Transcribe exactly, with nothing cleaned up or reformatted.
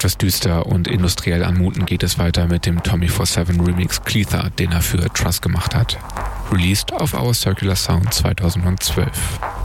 Etwas düster und industriell anmuten geht es weiter mit dem Tommy four seven Remix Cleather, den er für Trust gemacht hat. Released auf Our Circular Sound zweitausendzwölf.